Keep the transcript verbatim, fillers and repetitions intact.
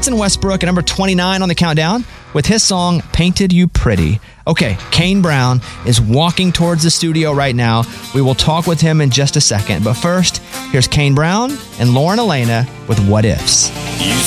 Benson Westbrook at number twenty-nine on the countdown with his song, Painted You Pretty. Okay, Kane Brown is walking towards the studio right now. We will talk with him in just a second. But first, here's Kane Brown and Lauren Elena with What Ifs.